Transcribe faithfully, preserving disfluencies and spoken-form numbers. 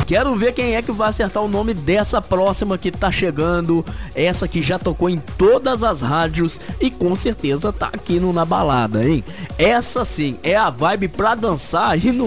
Quero ver quem é que vai acertar o nome dessa próxima que tá chegando. Essa que já tocou em todas as rádios e com certeza tá aqui no Na Balada, hein? Essa sim é a vibe pra dançar e no